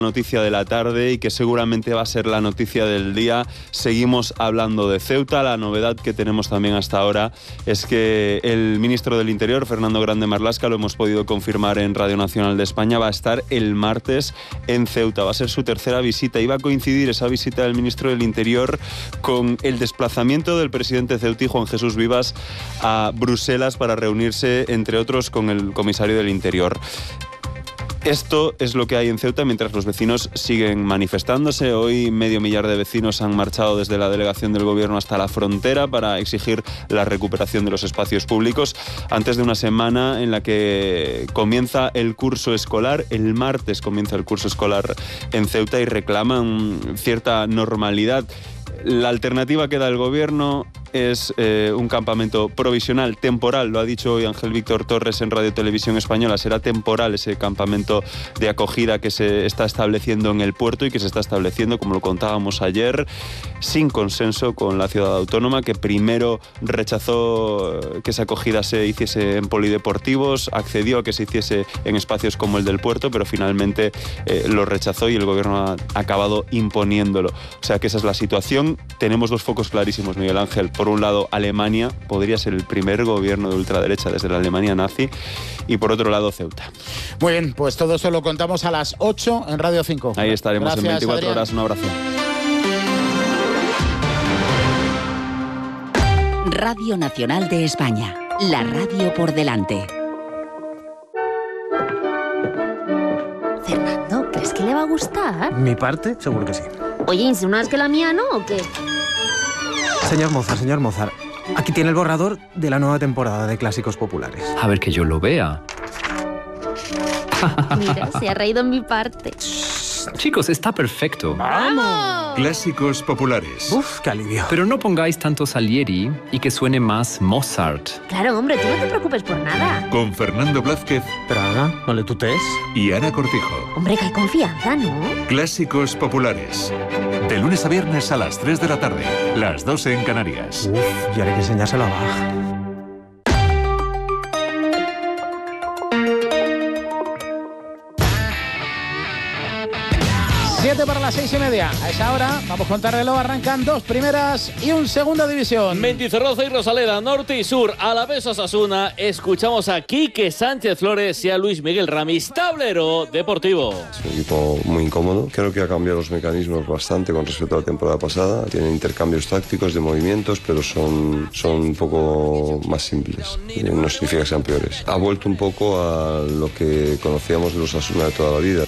Noticia de la tarde y que seguramente va a ser la noticia del día. Seguimos hablando de Ceuta. La novedad que tenemos también hasta ahora es que el ministro del Interior, Fernando Grande Marlaska, lo hemos podido confirmar en Radio Nacional de España, va a estar el martes en Ceuta. Va a ser su tercera visita y va a coincidir esa visita del ministro del Interior con el desplazamiento del presidente ceutí, Juan Jesús Vivas, a Bruselas para reunirse, entre otros, con el comisario del Interior. Esto es lo que hay en Ceuta mientras los vecinos siguen manifestándose. Hoy 500.000 de vecinos han marchado desde la delegación del gobierno hasta la frontera para exigir la recuperación de los espacios públicos antes de una semana en la que comienza el curso escolar. El martes comienza el curso escolar en Ceuta y reclaman cierta normalidad. La alternativa que da el gobierno es un campamento provisional, temporal, lo ha dicho hoy Ángel Víctor Torres en Radio Televisión Española. Será temporal ese campamento de acogida que se está estableciendo en el puerto y que se está estableciendo, como lo contábamos ayer, sin consenso con la ciudad autónoma, que primero rechazó que esa acogida se hiciese en polideportivos, accedió a que se hiciese en espacios como el del puerto, pero finalmente lo rechazó y el gobierno ha acabado imponiéndolo. O sea que esa es la situación. Tenemos dos focos clarísimos, Miguel Ángel. Por un lado, Alemania podría ser el primer gobierno de ultraderecha desde la Alemania nazi, y por otro lado, Ceuta. Muy bien, pues todo esto lo contamos a las 8 en Radio 5. Ahí estaremos. Gracias, en 24 Adrián. horas. Un abrazo. Radio Nacional de España, la radio por delante. Fernando, ¿crees que le va a gustar? ¿Mi parte? Seguro que sí. Oye, ¿insinúas que la mía no o qué? Señor Mozart, aquí tiene el borrador de la nueva temporada de Clásicos Populares. A ver que yo lo vea. Mira, se ha reído en mi parte. Chicos, está perfecto. ¡Vamos! Clásicos Populares. Uf, qué alivio. Pero no pongáis tanto Salieri y que suene más Mozart. Claro, hombre, tú no te preocupes por nada. Con Fernando Blázquez Pero Ana, no le tutees. y Ana Cortijo. Hombre, que hay confianza, ¿no? Clásicos Populares. De lunes a viernes a las 3 de la tarde. Las 12 en Canarias. Uf, ya hay que enseñárselo a Bach. Siete para las 6:30. A esa hora, vamos con reloj, arrancan dos primeras y un segunda división. Mendizorroza y Rosaleda, norte y sur, Alavés Osasuna. Escuchamos a Quique Sánchez Flores y a Luis Miguel Ramis, Tablero Deportivo. Es un equipo muy incómodo. Creo que ha cambiado los mecanismos bastante con respecto a la temporada pasada. Tienen intercambios tácticos de movimientos, pero son un poco más simples. No significa que sean peores. Ha vuelto un poco a lo que conocíamos de los Osasuna de toda la vida.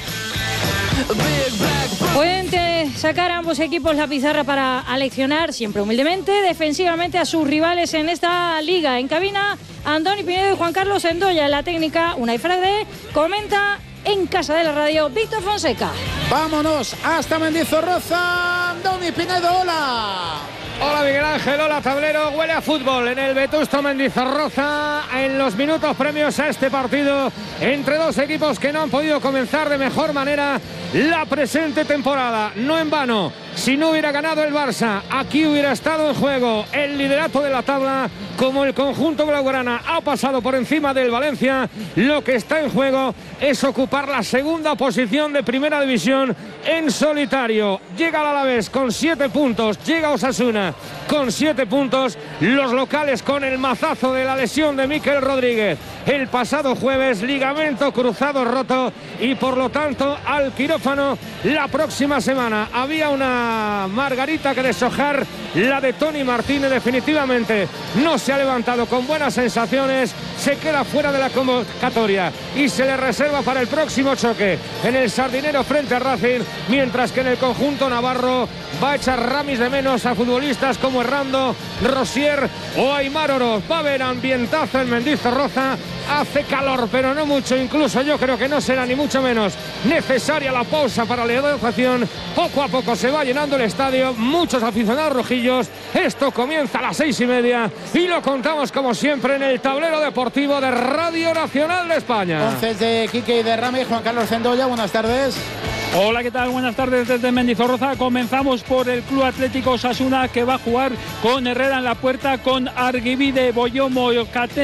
Pueden sacar a ambos equipos la pizarra para aleccionar, siempre humildemente, defensivamente a sus rivales en esta liga. En cabina, Andoni Pinedo y Juan Carlos Endoya. En la técnica, Unai Frade. Comenta en Casa de la Radio, Víctor Fonseca. Vámonos hasta Mendizorroza. Andoni Pinedo, hola. Hola Miguel Ángel, hola Tablero. Huele a fútbol en el vetusto Mendizorroza en los minutos premios a este partido entre dos equipos que no han podido comenzar de mejor manera la presente temporada. No en vano, si no hubiera ganado el Barça, aquí hubiera estado en juego el liderato de la tabla. Como el conjunto blaugrana ha pasado por encima del Valencia, lo que está en juego es ocupar la segunda posición de primera división en solitario. Llega el Alavés con 7 puntos, llega Osasuna con 7 puntos, los locales con el mazazo de la lesión de Mikel Rodríguez el pasado jueves, ligamento cruzado roto, y por lo tanto al quirófano la próxima semana. Había una margarita que deshojar, la de Tony Martínez. Definitivamente no se ha levantado con buenas sensaciones, se queda fuera de la convocatoria y se le reserva para el próximo choque en el Sardinero frente a Racing, mientras que en el conjunto navarro va a echar Ramis de menos a futbolistas como Errando, Rosier o Aimar Oroz. Va a haber ambientazo en Mendizorroza. Hace calor, pero no mucho. Incluso yo creo que no será ni mucho menos necesaria la pausa para la hidratación. Poco a poco se va llenando el estadio. Muchos aficionados rojillos. Esto comienza a las 6:30 y lo contamos como siempre en el tablero deportivo de Radio Nacional de España. 11 de Quique y de Rami. Juan Carlos Endoya, buenas tardes. Hola, ¿qué tal? Buenas tardes desde Mendizorroza. Comenzamos por el Club Atlético Osasuna, que va a jugar con Herrera en la puerta, con Arguibide, Boyomo, Catena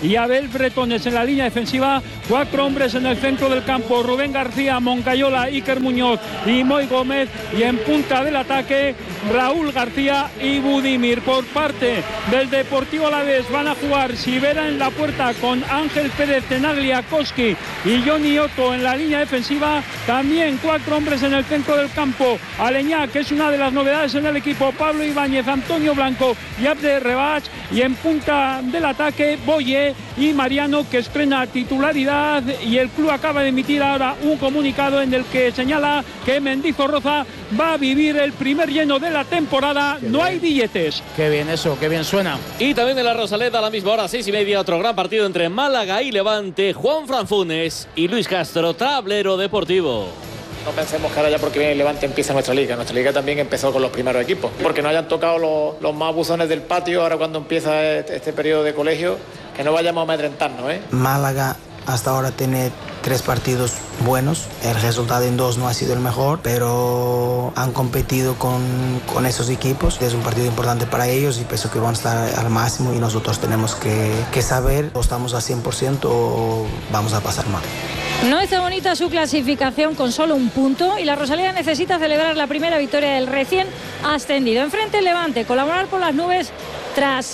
y Abel Bretones en la línea defensiva. 4 hombres en el centro del campo: Rubén García, Moncayola, Iker Muñoz y Moy Gómez. Y en punta del ataque, Raúl García y Budimir. Por parte del Deportivo Alavés van a jugar Sivera en la puerta con Ángel Pérez, Tenagliakoski y Johnny Otto en la línea defensiva. También 4 hombres en el centro del campo: Aleñá, que es una de las novedades en el equipo, Pablo Ibáñez, Antonio Blanco y Abde Rebach. Y en punta del ataque, Boye y Mariano, que estrena titularidad. Y el club acaba de emitir ahora un comunicado en el que señala que Mendizorroza va a vivir el primer lleno de la temporada. No hay billetes. Qué bien eso, qué bien suena. Y también en la Rosaleda a la misma hora, 6:30, otro gran partido entre Málaga y Levante. Juanfran Funes y Luis Castro, Tablero Deportivo. No pensemos que ahora ya porque viene el Levante empieza nuestra liga. Nuestra liga también empezó con los primeros equipos. Porque no hayan tocado los más buzones del patio ahora cuando empieza este periodo de colegio, que no vayamos a amedrentarnos, ¿eh? Málaga hasta ahora tiene 3 partidos buenos. El resultado en 2 no ha sido el mejor, pero han competido con esos equipos. Es un partido importante para ellos y pienso que van a estar al máximo y nosotros tenemos que saber o estamos a 100% o vamos a pasar mal. No está bonita su clasificación con solo un punto y la Rosaleda necesita celebrar la primera victoria del recién ascendido. Enfrente el Levante, colaborar por las nubes tras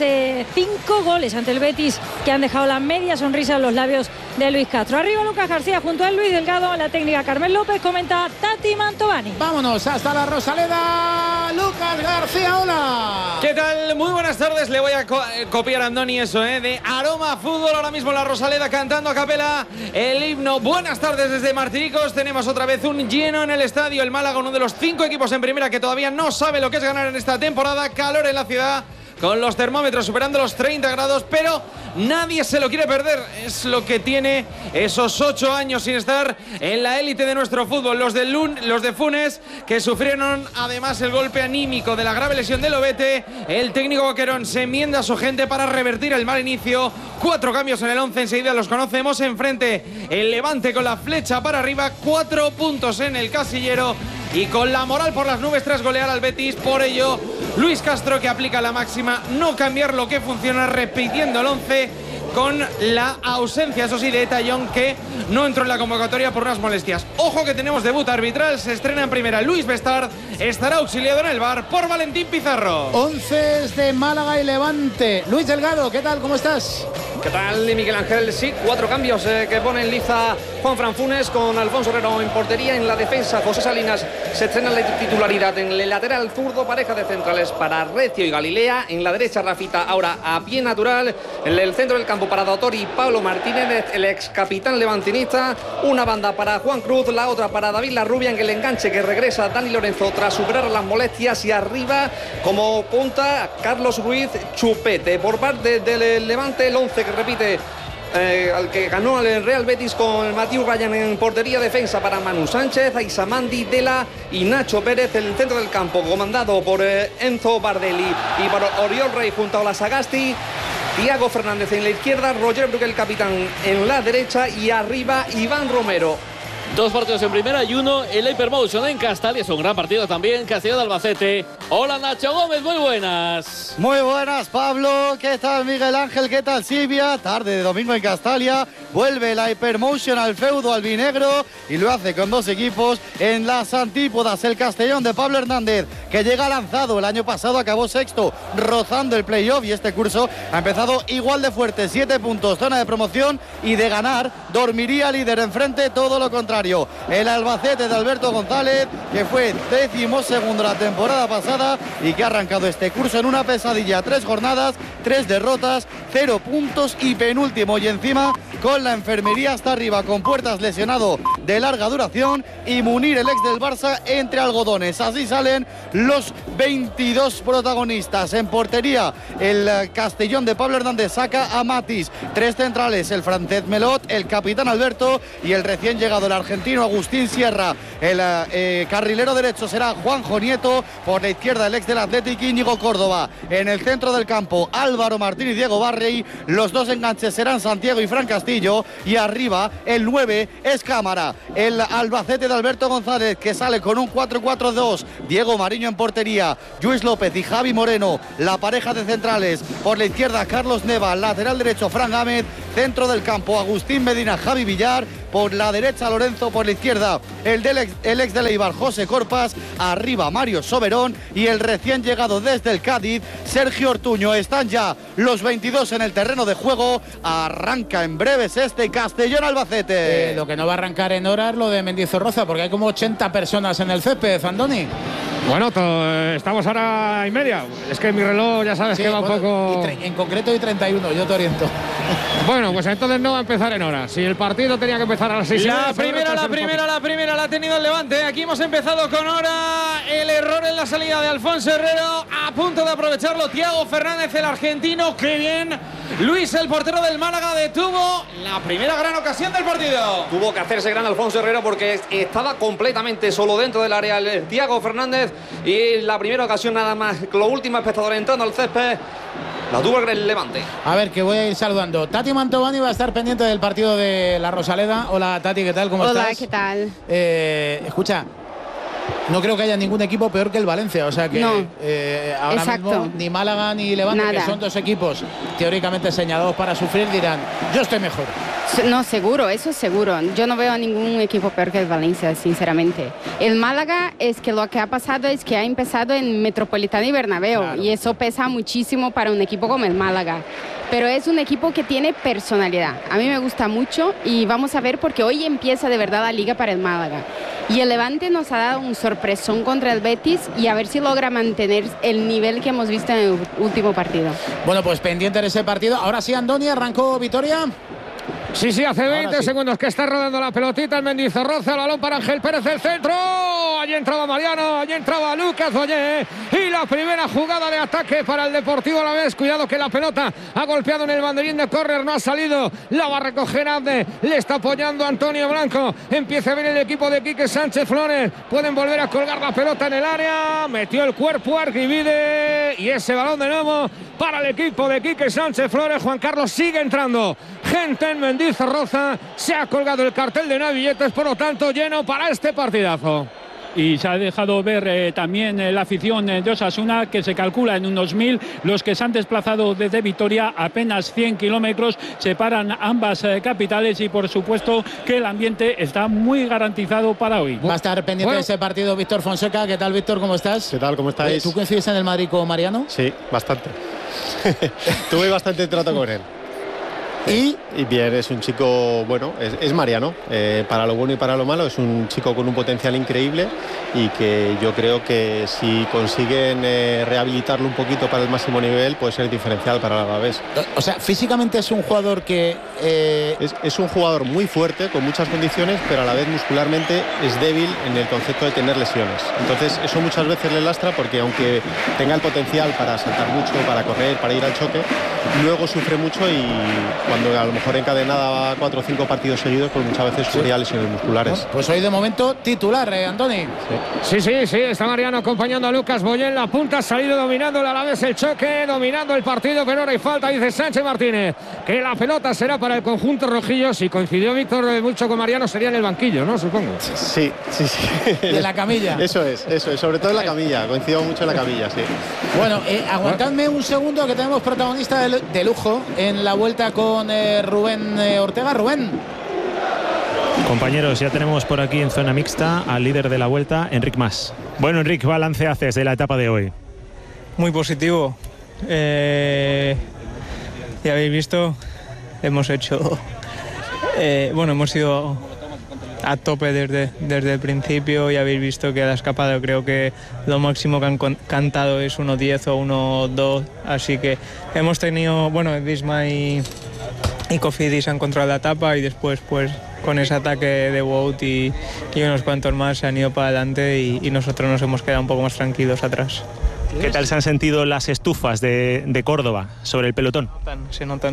5 goles ante el Betis, que han dejado la media sonrisa en los labios de Luis Castro. Arriba Lucas García junto a Luis Delgado, la técnica Carmen López, comenta Tati Mantovani. Vámonos hasta la Rosaleda. Lucas García, hola. ¿Qué tal? Muy buenas tardes. Le voy a copiar a Andoni eso, de Aroma Fútbol. Ahora mismo la Rosaleda cantando a capela el himno. Buenas tardes desde Martiricos. Tenemos otra vez un lleno en el estadio. El Málaga, uno de los 5 equipos en primera que todavía no sabe lo que es ganar en esta temporada. Calor en la ciudad, con los termómetros superando los 30 grados, pero nadie se lo quiere perder. Es lo que tiene esos 8 años sin estar en la élite de nuestro fútbol. Los de Funes, que sufrieron además el golpe anímico de la grave lesión de Lobete. El técnico Boquerón se enmienda a su gente para revertir el mal inicio. 4 cambios en el 11, enseguida los conocemos. Enfrente el Levante con la flecha para arriba, 4 puntos en el casillero y con la moral por las nubes tras golear al Betis. Por ello, Luis Castro, que aplica la máxima, no cambiar lo que funciona, repitiendo el 11 con la ausencia, eso sí, de Tallón, que no entró en la convocatoria por unas molestias. Ojo que tenemos debut arbitral, se estrena en primera Luis Bestard, estará auxiliado en el VAR por Valentín Pizarro. 11 de Málaga y Levante. Luis Delgado, ¿qué tal? ¿Cómo estás? ¿Qué tal, Miguel Ángel? Sí, 4 cambios que pone en liza Juanfran Funes, con Alfonso Herrero en portería. En la defensa, José Salinas se estrena la titularidad en el lateral zurdo, pareja de centrales para Recio y Galilea. En la derecha, Rafita, ahora a pie natural. En el centro del campo para Dotori y Pablo Martínez, el ex capitán levantinista. Una banda para Juan Cruz, la otra para David Larrubia. En el enganche que regresa Dani Lorenzo tras superar las molestias. Y arriba, como punta, Carlos Ruiz Chupete. Por parte del Levante, el 11 que repite al que ganó el Real Betis, con Matiu Ryan en portería. Defensa para Manu Sánchez, Aisamandi, Dela y Nacho Pérez. El centro del campo comandado por Enzo Bardelli y por Oriol Rey junto a la Sagasti. Thiago Fernández en la izquierda, Roger Bruck el capitán en la derecha y arriba Iván Romero. 2 partidos en primera y 1 en la Hypermotion en Castalia. Es un gran partido también, Castellón de Albacete. Hola Nacho Gómez, muy buenas. Muy buenas, Pablo. ¿Qué tal, Miguel Ángel? ¿Qué tal, Silvia? Tarde de domingo en Castalia. Vuelve la Hypermotion al feudo albinegro y lo hace con 2 equipos en las antípodas. El Castellón de Pablo Hernández, que llega lanzado. El año pasado acabó sexto, rozando el playoff, y este curso ha empezado igual de fuerte. 7 puntos, zona de promoción, y de ganar dormiría líder. Enfrente todo lo contrario. El Albacete de Alberto González, que fue 12º la temporada pasada y que ha arrancado este curso en una pesadilla. 3 jornadas, 3 derrotas, 0 puntos y penúltimo. Y encima con la enfermería hasta arriba, con Puertas lesionado de larga duración y Munir, el ex del Barça, entre algodones. Así salen los 22 protagonistas. En portería, el Castellón de Pablo Hernández saca a Matis. 3 centrales, el francés Melot, el capitán Alberto y el recién llegado, el argentino Agustín Sierra. El carrilero derecho será Juanjo Nieto. Por la izquierda, el ex del Athletic, Íñigo Córdoba. En el centro del campo, Álvaro Martín y Diego Barrey. Los 2 enganches serán Santiago y Fran Castillo. Y arriba, el 9 es Cámara. el Albacete de Alberto González, que sale con un 4-4-2. Diego Mariño en portería, Lluís López y Javi Moreno, la pareja de centrales. Por la izquierda, Carlos Neva, lateral derecho, Fran Gámez, centro del campo, Agustín Medina, Javi Villar. Por la derecha, Lorenzo. Por la izquierda, el ex de Eibar, José Corpas. Arriba, Mario Soberón. Y el recién llegado desde el Cádiz, Sergio Ortuño. Están ya los 22 en el terreno de juego. Arranca en breves este Castellón-Albacete. Lo que no va a arrancar en horas lo de Mendizorroza, porque hay como 80 personas en el césped, Andoni. Bueno, estamos ahora y media. Es que mi reloj ya sabes que va un poco... En concreto hay 31, yo te oriento. Bueno, pues entonces no va a empezar en hora. Si el partido tenía que empezar a las 6. La primera la ha tenido el Levante. Aquí hemos empezado con hora. El error en la salida de Alfonso Herrero. A punto de aprovecharlo Thiago Fernández, el argentino. ¡Qué bien! Luis, el portero del Málaga, detuvo la primera gran ocasión del partido. Tuvo que hacerse gran Alfonso Herrero porque estaba completamente solo dentro del área el Thiago Fernández. Y la primera ocasión nada más, los últimos espectadores entrando al césped, la tuvo el Levante. A ver, que voy a ir saludando. Tati Mantovani va a estar pendiente del partido de la Rosaleda. Hola, Tati, ¿qué tal? ¿Cómo estás? Hola, ¿qué tal? Escucha, no creo que haya ningún equipo peor que el Valencia. O sea que no, ahora mismo ni Málaga ni Levante, nada, que son dos equipos teóricamente señalados para sufrir, dirán, yo estoy mejor. No, seguro, eso es seguro. Yo no veo a ningún equipo peor que el Valencia, sinceramente. El Málaga es que lo que ha pasado es que ha empezado en Metropolitano y Bernabéu, claro, y eso pesa muchísimo para un equipo como el Málaga. Pero es un equipo que tiene personalidad. A mí me gusta mucho y vamos a ver porque hoy empieza de verdad la liga para el Málaga. Y el Levante nos ha dado un sorpresón contra el Betis y a ver si logra mantener el nivel que hemos visto en el último partido. Bueno, pues pendiente de ese partido. Ahora sí, Andoni, ¿arrancó Vitoria? Sí, hace 20 segundos que está rodando la pelotita el Mendizorroza, el balón para Ángel Pérez, el centro, allí entraba Mariano, allí entraba Lucas Ollé, y la primera jugada de ataque para el Deportivo Alavés. Cuidado que la pelota ha golpeado en el banderín de córner, no ha salido, la va a recoger Abde, le está apoyando Antonio Blanco, empieza a ver el equipo de Quique Sánchez Flores, pueden volver a colgar la pelota en el área, metió el cuerpo Arquivide, y ese balón de nuevo para el equipo de Quique Sánchez Flores. Juan Carlos, sigue entrando gente en Mendizorroza, se ha colgado el cartel de Navilletes, por lo tanto lleno para este partidazo. Y se ha dejado ver también la afición de Osasuna, que se calcula en unos 1000. Los que se han desplazado desde Vitoria, apenas 100 kilómetros separan ambas capitales, y por supuesto que el ambiente está muy garantizado para hoy. Va a estar pendiente de ese partido Víctor Fonseca. ¿Qué tal, Víctor? ¿Cómo estás? ¿Qué tal? ¿Cómo estáis? ¿Tú coincides en el Madrid con Mariano? Sí, bastante. Tuve bastante trato con él. Y bien, es un chico, bueno, es Mariano, para lo bueno y para lo malo, es un chico con un potencial increíble y que yo creo que si consiguen rehabilitarlo un poquito para el máximo nivel, puede ser diferencial para el Alavés. O sea, físicamente es un jugador que... Es un jugador muy fuerte, con muchas condiciones, pero a la vez muscularmente es débil en el concepto de tener lesiones. Entonces eso muchas veces le lastra, porque aunque tenga el potencial para saltar mucho, para correr, para ir al choque, luego sufre mucho, y cuando a lo mejor encadenada 4 o 5 partidos seguidos, pues muchas veces sufría lesiones musculares. Bueno, pues hoy de momento titular, Andoni. Sí, está Mariano acompañando a Lucas Boyé en la punta, ha salido dominando el Alavés el choque, dominando el partido, pero ahora hay falta, dice Sánchez Martínez, que la pelota será para el conjunto rojillo. Si coincidió Víctor mucho con Mariano, sería en el banquillo, ¿no? Supongo. Sí. De la camilla. Eso es, sobre todo en la camilla, coincidió mucho en la camilla, sí. Bueno, aguantadme un segundo, que tenemos protagonista de lujo en la vuelta con Rubén Ortega. Rubén. Compañeros, ya tenemos por aquí en zona mixta al líder de la vuelta, Enric Mas. Bueno, Enric, ¿qué balance haces de la etapa de hoy? Muy positivo. Ya habéis visto, hemos hecho... hemos ido a tope desde el principio, y habéis visto que la escapada, creo que lo máximo que han cantado es 1.10 o 1.2, así que hemos tenido, Visma y Cofidis han controlado la etapa, y después pues con ese ataque de Wout y unos cuantos más se han ido para adelante, y nosotros nos hemos quedado un poco más tranquilos atrás. ¿Qué tal se han sentido las estufas de Córdoba sobre el pelotón? Se notan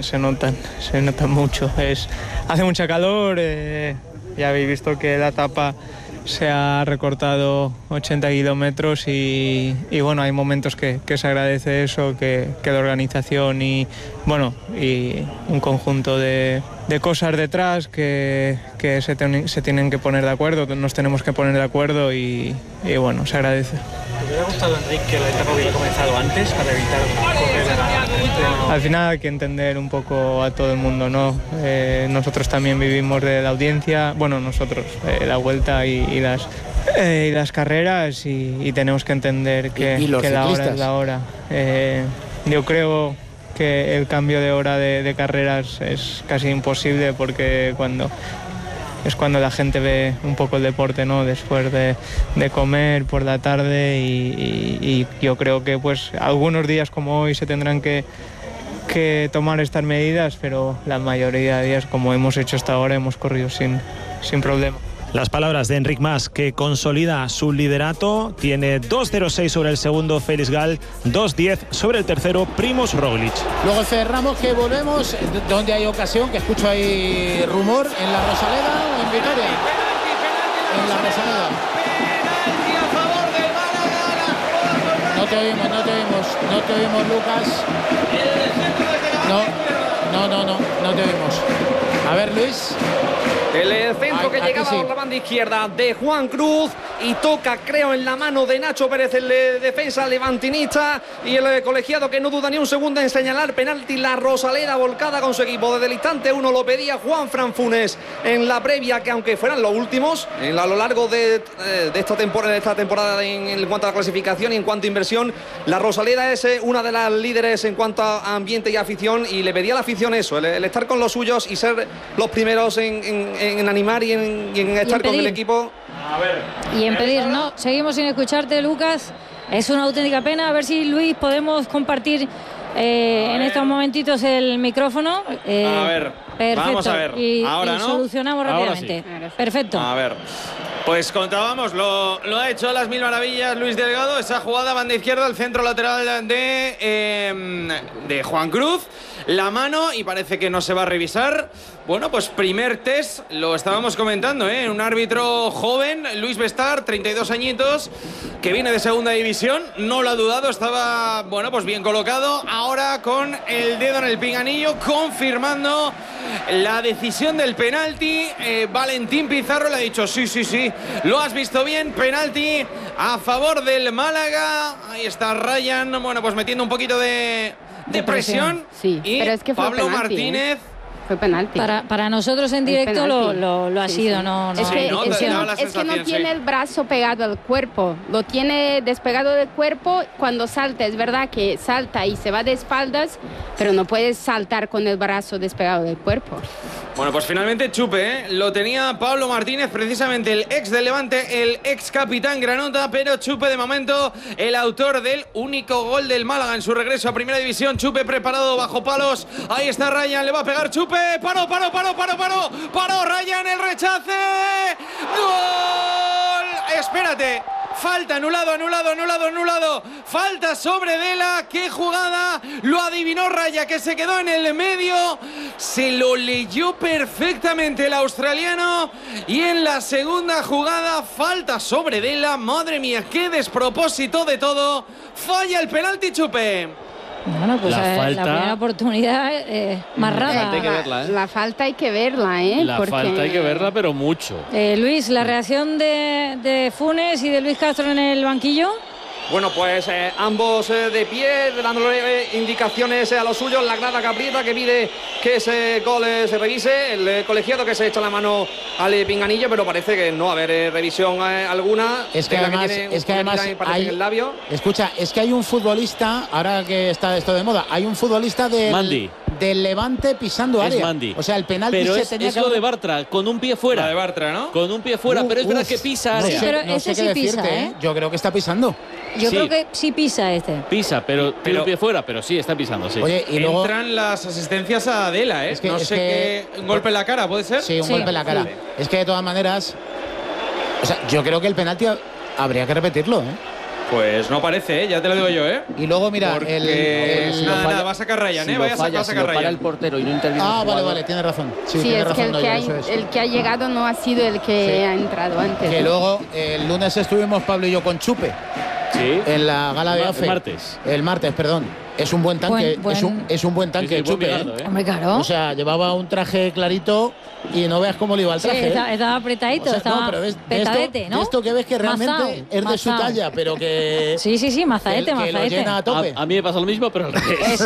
mucho. Hace mucha calor, ya habéis visto que la etapa se ha recortado 80 kilómetros y bueno, hay momentos que se agradece eso, que la organización y bueno, y un conjunto de cosas detrás que se tienen que poner de acuerdo, nos tenemos que poner de acuerdo y bueno, se agradece. ¿Te hubiera gustado, Enric, que la etapa hubiera comenzado antes para evitar correr? Al final hay que entender un poco a todo el mundo, ¿no? Nosotros también vivimos de la audiencia, bueno, nosotros, la vuelta y las carreras y tenemos que entender que la hora es la hora. Yo creo que el cambio de hora de carreras es casi imposible porque cuando la gente ve un poco el deporte, ¿no? Después de comer por la tarde y yo creo que pues algunos días como hoy se tendrán que tomar estas medidas, pero la mayoría de días, como hemos hecho hasta ahora, hemos corrido sin problema. Las palabras de Enric Mas, que consolida su liderato, tiene 2.06 sobre el segundo Félix Gall, 2.10 sobre el tercero Primož Roglič. Luego cerramos, que volvemos, donde hay ocasión, que escucho ahí rumor, en la Rosaleda o en Vitoria. En la Rosaleda. No te oímos, Lucas. No te oímos. A ver, Luis. El centro que llegaba sí. por la banda izquierda de Juan Cruz y toca, creo, en la mano de Nacho Pérez, el defensa levantinista, y el colegiado que no duda ni un segundo en señalar penalti. La Rosaleda volcada con su equipo desde el instante uno, lo pedía Juanfran Funes en la previa, que aunque fueran los últimos a lo largo de esta temporada en cuanto a clasificación y en cuanto a inversión, la Rosaleda es una de las líderes en cuanto a ambiente y afición, y le pedía a la afición eso, el estar con los suyos y ser los primeros en animar y en estar con el equipo. A ver. Y en pedir, ¿no? Seguimos sin escucharte, Lucas. Es una auténtica pena. A ver si, Luis, podemos compartir en estos momentitos el micrófono. A ver, perfecto. vamos a ver. Ahora, y ¿no? solucionamos rápidamente. Sí. Perfecto. A ver. Pues contábamos, lo ha hecho a las mil maravillas Luis Delgado, esa jugada banda izquierda, el centro lateral de Juan Cruz, la mano, y parece que no se va a revisar. Bueno, pues primer test, lo estábamos comentando, un árbitro joven, Luis Bestar, 32 añitos, que viene de segunda división, no lo ha dudado, estaba, bueno, pues bien colocado, ahora con el dedo en el pinganillo, confirmando la decisión del penalti. Valentín Pizarro le ha dicho, sí, lo has visto bien, penalti a favor del Málaga. Ahí está Ryan, bueno, pues metiendo un poquito de presión. Sí, y pero es que fue Pablo penalti, Martínez. Fue penalti. Para nosotros en directo lo ha sido, ¿no? Es que no tiene el brazo pegado al cuerpo, lo tiene despegado del cuerpo cuando salta. Es verdad que salta y se va de espaldas, pero no puedes saltar con el brazo despegado del cuerpo. Bueno, pues finalmente chupe, lo tenía Pablo Martínez, precisamente el ex del Levante, el ex capitán granota, pero chupe de momento, el autor del único gol del Málaga en su regreso a Primera División. Chupe preparado bajo palos, ahí está Ryan, le va a pegar Chupe, paró, Ryan, el rechace, ¡gol! Espérate. Falta, anulado. Falta sobre Dela. ¡Qué jugada! Lo adivinó Raya, que se quedó en el medio. Se lo leyó perfectamente el australiano. Y en la segunda jugada, falta sobre Dela. Madre mía, qué despropósito de todo. Falla el penalti, Chupe. Bueno, pues la primera oportunidad más rara. La falta hay que verla, falta hay que verla, pero mucho. Luis, la reacción de Funes y de Luis Castro en el banquillo. Bueno, pues ambos de pie, dándole indicaciones a los suyos. La grada que aprieta, que pide que ese gol se revise. El colegiado que se echa la mano al pinganillo, pero parece que no va a haber revisión alguna. Es que además hay, el labio. Escucha, es que hay un futbolista, ahora que está esto de moda, hay un futbolista del Levante pisando área. Mandi. O sea, el penalti pero se tenía es que lo de Bartra, con un pie fuera. La de Bartra, ¿no? Con un pie fuera, pero es verdad que pisa área. Pero no sé ese qué sí pisa, decirte, Yo creo que está pisando. Yo creo que sí pisa este. Pisa, pero tiene un pie fuera, pero sí está pisando, sí. Oye, y luego entran las asistencias a Adela, Es que, no sé qué. ¿Un golpe en la cara puede ser? Sí, un golpe en la cara. Es que de todas maneras, o sea, yo creo que el penalti habría que repetirlo, Pues no parece, ya te lo digo yo, Y luego, mira, porque nada, va a sacar Ryan, si vaya a falla, sacar si Ryan. Para el portero y no interviene. Vale, tiene razón. Sí, tiene es razón, que el que ha llegado no ha sido el que ha entrado antes. Que luego, el lunes estuvimos Pablo y yo con Chupe. Sí. En la gala de AFE. El martes, perdón. Es un buen tanque, es un buen tanque, Chupe. Hombre, claro. O sea, llevaba un traje clarito y no veas cómo le iba el traje. Estaba apretadito, estaba petadete, ¿no? Esto que ves que realmente Mazao, es de su talla, pero que... Sí, mazaete. Que lo llena a tope. A mí me pasó lo mismo, pero al revés.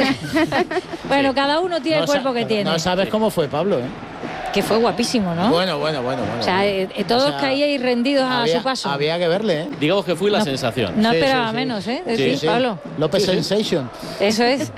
Bueno, cada uno tiene el cuerpo que tiene. No sabes cómo fue, Pablo, Que fue guapísimo, ¿no? Bueno. O sea, todos caíais rendidos a su paso. Había que verle, Digamos que fui la sensación. No esperaba menos, de ti, Pablo. López Sensation. Eso es.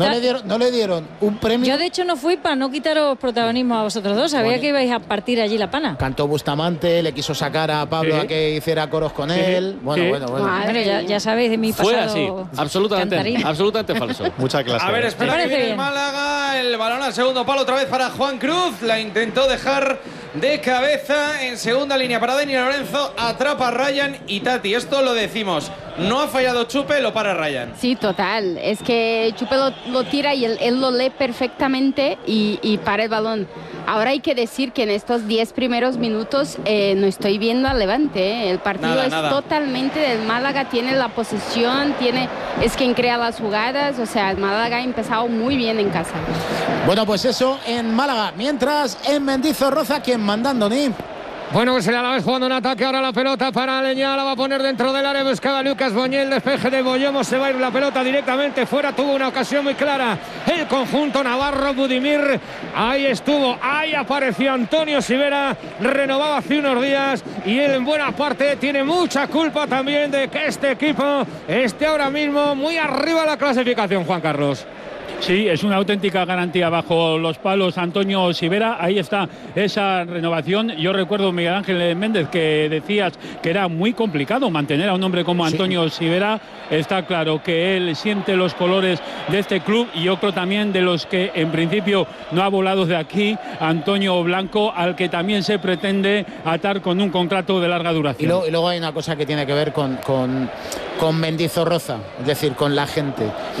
No le dieron un premio. Yo, de hecho, no fui para no quitaros protagonismo a vosotros dos. Sabía que ibais a partir allí la pana. Cantó Bustamante, le quiso sacar a Pablo a que hiciera coros con él. Bueno. Bueno, ya sabéis de mi pasado. Fue así, absolutamente falso. Mucha clase. A ver, espera que viene el Málaga, el balón al segundo palo otra vez para Juan Cruz, la intentó dejar de cabeza en segunda línea para Dani Lorenzo, atrapa a Ryan y Tati. Esto lo decimos, no ha fallado Chupe, lo para Ryan. Sí, total, es que Chupe lo tira y él lo lee perfectamente y para el balón. Ahora hay que decir que en estos 10 primeros minutos no estoy viendo al Levante. El partido es totalmente del Málaga, tiene la posesión, es quien crea las jugadas, o sea, el Málaga ha empezado muy bien en casa. Bueno, pues eso en Málaga, mientras en Mendizorroza, quien mandando ni. Bueno, pues el Alavés jugando un ataque, ahora la pelota para Aleñá, la va a poner dentro del área, buscaba Lucas Boñel, despeje de Boyomo, se va a ir la pelota directamente fuera, tuvo una ocasión muy clara el conjunto navarro, Budimir, ahí estuvo, ahí apareció Antonio Sivera, renovado hace unos días y él en buena parte tiene mucha culpa también de que este equipo esté ahora mismo muy arriba de la clasificación, Juan Carlos. Sí, es una auténtica garantía bajo los palos Antonio Sivera. Ahí está esa renovación. Yo recuerdo, Miguel Ángel Méndez, que decías que era muy complicado mantener a un hombre como Antonio Sivera. Está claro que él siente los colores de este club y yo creo también de los que en principio no ha volado de aquí, Antonio Blanco, al que también se pretende atar con un contrato de larga duración. Y luego hay una cosa que tiene que ver con Mendizorroza, es decir, con la gente.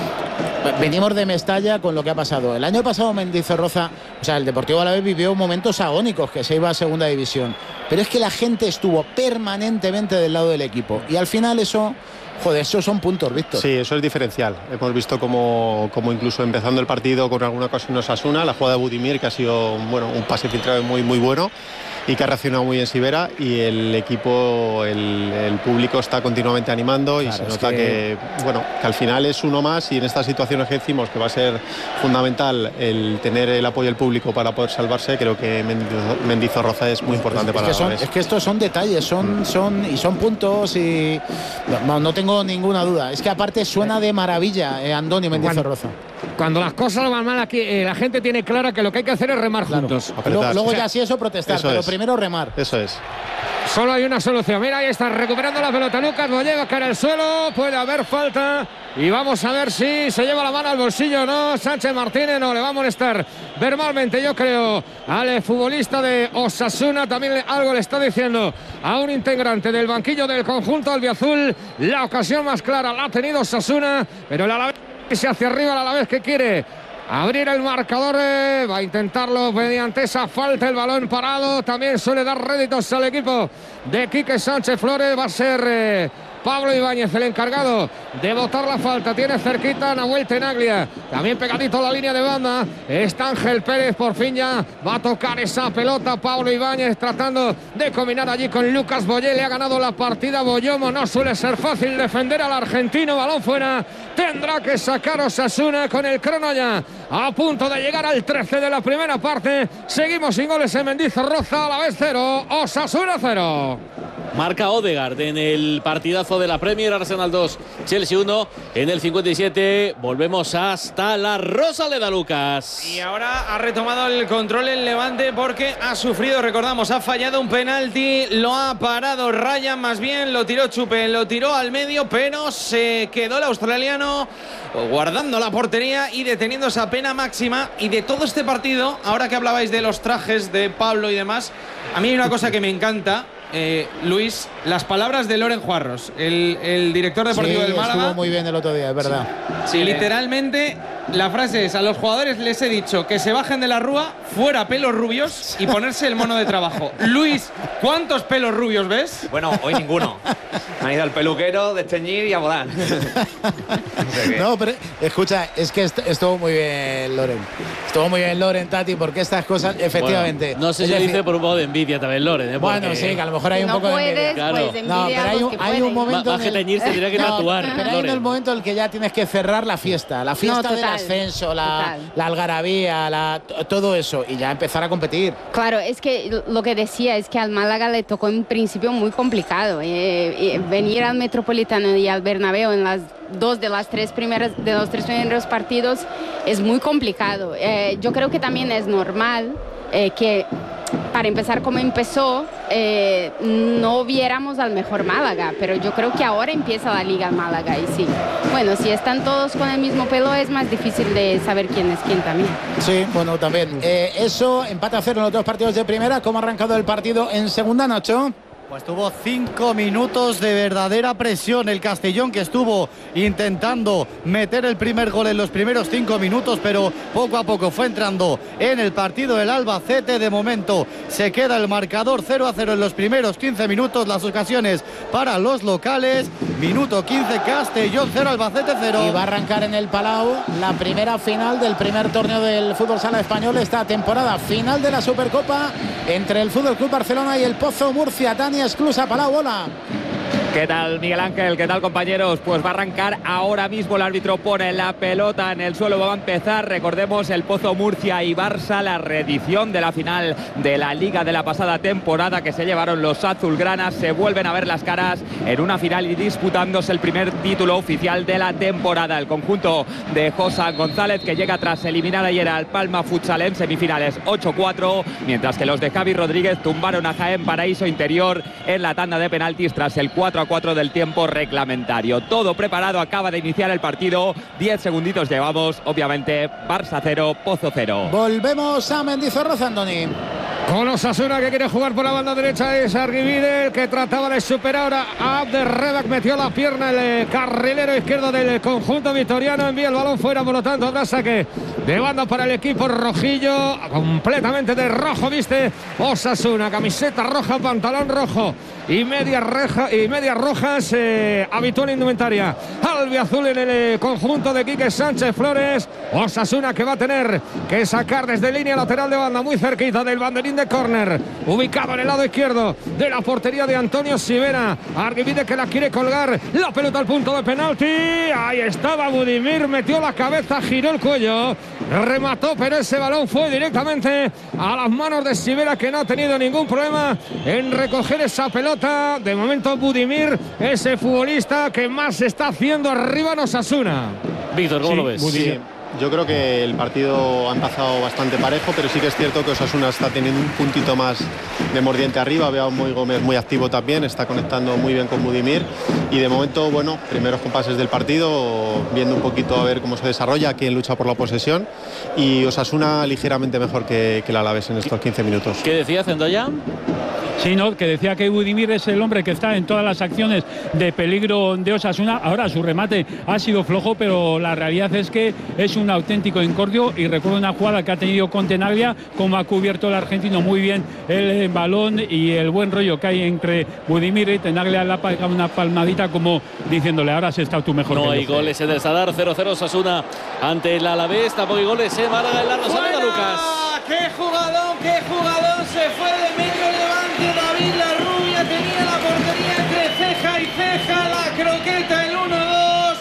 Venimos de Mestalla con lo que ha pasado. El año pasado Mendizorroza, o sea, el Deportivo Alavés vivió momentos agónicos, que se iba a segunda división. Pero es que la gente estuvo permanentemente del lado del equipo. Y al final eso son puntos, Víctor. Sí, eso es diferencial. Hemos visto como incluso empezando el partido con alguna ocasión en Osasuna, la jugada de Budimir, que ha sido un pase filtrado muy bueno y que ha reaccionado muy bien Sivera, y el equipo, el público está continuamente animando, y se nota que al final es uno más, y en estas situaciones que decimos que va a ser fundamental el tener el apoyo del público para poder salvarse, creo que Mendizorroza es muy importante para nosotros. Es que estos son detalles, son puntos, y no tengo ninguna duda. Es que aparte suena de maravilla Andoni Mendizorroza. Cuando las cosas van mal aquí, la gente tiene clara que lo que hay que hacer es remar juntos. Luego ya sí eso protestar, pero primero remar. Eso es. Solo hay una solución. Mira, ahí está recuperando la pelota Lucas Bollego, cae al suelo, puede haber falta. Y vamos a ver si se lleva la mano al bolsillo o no. Sánchez Martínez no le va a molestar verbalmente, yo creo, al futbolista de Osasuna. También algo le está diciendo a un integrante del banquillo del conjunto albiazul. La ocasión más clara la ha tenido Osasuna, pero el Alavés se hacia arriba, el Alavés que quiere abrir el marcador, va a intentarlo mediante esa falta, el balón parado. También suele dar réditos al equipo de Quique Sánchez Flores. Va a ser Pablo Ibáñez el encargado de botar la falta. Tiene cerquita Nahuel Tenaglia, también pegadito a la línea de banda está Ángel Pérez. Por fin ya va a tocar esa pelota Pablo Ibáñez, tratando de combinar allí con Lucas Boyé. Le ha ganado la partida Boyomo. No suele ser fácil defender al argentino. Balón fuera, tendrá que sacar Osasuna con el crono ya a punto de llegar al 13 de la primera parte. Seguimos sin goles en Mendizorroza. Alavés 0, Osasuna 0. Marca Odegaard en el partidazo de la Premier. Arsenal 2, Chelsea 1. En el 57 volvemos hasta la Rosaleda, Lucas. Y ahora ha retomado el control el Levante, porque ha sufrido, recordamos, ha fallado un penalti. Lo ha parado Ryan, más bien lo tiró Chupe, lo tiró al medio, pero se quedó el australiano guardando la portería y deteniendo esa pena máxima. Y de todo este partido, ahora que hablabais de los trajes de Pablo y demás, a mí hay una cosa que me encanta, Luis, las palabras de Loren Juarros, el director deportivo del Málaga. Estuvo muy bien el otro día, es verdad. Sí, literalmente la frase es: a los jugadores les he dicho que se bajen de la rúa, fuera pelos rubios y ponerse el mono de trabajo. Luis, ¿cuántos pelos rubios ves? Bueno, hoy ninguno. Me han ido al peluquero, desteñir y a Bodán. No, pero escucha, es que estuvo muy bien Loren. Estuvo muy bien Loren, Tati, porque estas cosas, efectivamente. Bueno, no sé si lo dice por un poco de envidia también Loren. Bueno, sí, que a lo mejor hay un poco de envidia. Claro. Pues No, pero hay un momento. Más que teñirse, tendría que tatuar. Pero hay un momento en el que ya tienes que cerrar la fiesta. La fiesta del ascenso, la algarabía, todo eso. Y ya empezar a competir. Claro, es que lo que decía es que al Málaga le tocó en principio muy complicado. Venir al Metropolitano y al Bernabéu en las dos de los tres primeros partidos es muy complicado. Yo creo que también es normal que para empezar como empezó no viéramos al mejor Málaga, pero yo creo que ahora empieza la Liga Málaga y sí. Bueno, si están todos con el mismo pelo es más difícil de saber quién es quién también. Sí, bueno, también. Eso, empate a 0 en los dos partidos de primera. ¿Cómo ha arrancado el partido en segunda, Nacho? Pues tuvo 5 minutos de verdadera presión el Castellón, que estuvo intentando meter el primer gol en los primeros 5 minutos, pero poco a poco fue entrando en el partido el Albacete. De momento se queda el marcador 0-0 en los primeros 15 minutos. Las ocasiones para los locales. Minuto 15, Castellón 0, Albacete 0. Y va a arrancar en el Palau la primera final del primer torneo del fútbol sala español esta temporada. Final de la Supercopa entre el Fútbol Club Barcelona y el Pozo Murcia. Tania Esclusa, Palau, hola. ¿Qué tal, Miguel Ángel? ¿Qué tal, compañeros? Pues va a arrancar ahora mismo. El árbitro pone la pelota en el suelo. Va a empezar, recordemos, el Pozo Murcia y Barça, la reedición de la final de la Liga de la pasada temporada que se llevaron los azulgranas. Se vuelven a ver las caras en una final y disputándose el primer título oficial de la temporada. El conjunto de Josan González, que llega tras eliminar ayer al Palma Futsal en semifinales 8-4, mientras que los de Javi Rodríguez tumbaron a Jaén Paraíso Interior en la tanda de penaltis tras el 4-4 del tiempo reglamentario. Todo preparado, acaba de iniciar el partido. 10 segunditos llevamos, obviamente. Barça 0, Pozo 0. Volvemos a Mendizorroza, Andoni. Con Osasuna, que quiere jugar por la banda derecha, es Arguibide, que trataba de superar a Abderredak, metió la pierna el carrilero izquierdo del conjunto vitoriano, envía el balón fuera, por lo tanto habrá saque de banda para el equipo rojillo, completamente de rojo viste Osasuna, camiseta roja, pantalón rojo y medias rojas, habitual indumentaria albiazul en el conjunto de Quique Sánchez Flores. Osasuna, que va a tener que sacar desde línea lateral de banda, muy cerquita del banderín de córner, ubicado en el lado izquierdo de la portería de Antonio Sivera. Arguibide, que la quiere colgar, la pelota al punto de penalti, ahí estaba Budimir, metió la cabeza, giró el cuello, remató, pero ese balón fue directamente a las manos de Sivera, que no ha tenido ningún problema en recoger esa pelota. De momento Budimir, ese futbolista que más está haciendo arriba en Osasuna. Víctor, ¿cómo lo ves? Sí. Yo creo que el partido ha empezado bastante parejo, pero sí que es cierto que Osasuna está teniendo un puntito más de mordiente arriba. Veo a Moy Gómez muy activo también, está conectando muy bien con Budimir y de momento, bueno, primeros compases del partido, viendo un poquito a ver cómo se desarrolla, quién lucha por la posesión, y Osasuna ligeramente mejor que el Alavés en estos 15 minutos. ¿Qué decía Zendoya? Sí, no, que decía que Budimir es el hombre que está en todas las acciones de peligro de Osasuna. Ahora su remate ha sido flojo, pero la realidad es que es un auténtico incordio. Y recuerdo una jugada que ha tenido con Tenaglia, como ha cubierto el argentino muy bien el balón y el buen rollo que hay entre Budimir y Tenaglia. Le ha pegado una palmadita como diciéndole: ahora has estado tú mejor. No hay goles en el Sadar. 0-0 Osasuna ante el Alavés. Tampoco hay goles en Málaga en la Rosaleda, Lucas. ¡Qué jugadón, qué jugadón! Se fue de medio Levante. David La Rubia tenía la portería entre ceja y ceja. La croqueta, el 1-2.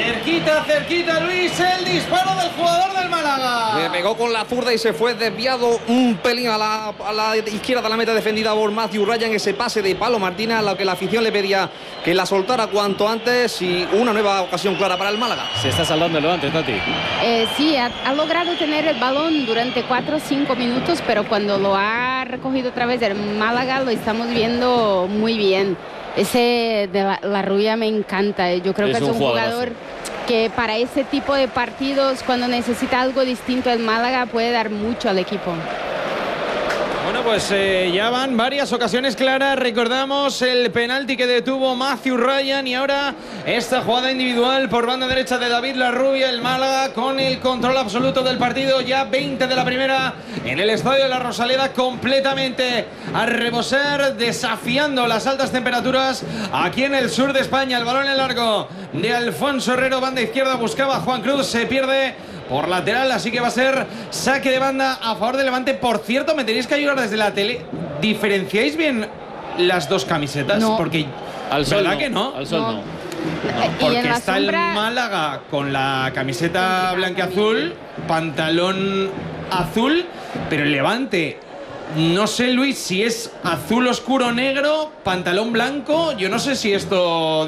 Cerquita, Luis, el disparo del jugador del Málaga. Le pegó con la zurda y se fue desviado un pelín a la izquierda de la meta, defendida por Matthew Ryan. Ese pase de Pablo Martínez, a lo que la afición le pedía que la soltara cuanto antes, y una nueva ocasión clara para el Málaga. Se está salvando el Levante, Tati. Sí, ha logrado tener el balón durante 4 o 5 minutos, pero cuando lo ha recogido otra vez el Málaga lo estamos viendo muy bien. Ese de La Rubia me encanta. Yo creo que es un jugador que para ese tipo de partidos, cuando necesita algo distinto, el Málaga puede dar mucho al equipo. Bueno, Bueno, pues ya van varias ocasiones claras. Recordamos el penalti que detuvo Matthew Ryan y ahora esta jugada individual por banda derecha de David Larrubia, el Málaga con el control absoluto del partido. Ya 20 de la primera en el estadio de la Rosaleda, completamente a rebosar, desafiando las altas temperaturas aquí en el sur de España. El balón en largo de Alfonso Herrero, banda izquierda, buscaba a Juan Cruz, se pierde por lateral, así que va a ser saque de banda a favor de Levante. Por cierto, me tenéis que ayudar desde la tele. ¿Diferenciáis bien las dos camisetas? No. Porque al sol ¿verdad no, que no? Al sol no. Porque en la está sombra... el Málaga con la camiseta blanqueazul, pantalón azul, pero el Levante, no sé, Luis, si es azul oscuro negro, pantalón blanco. Yo no sé si esto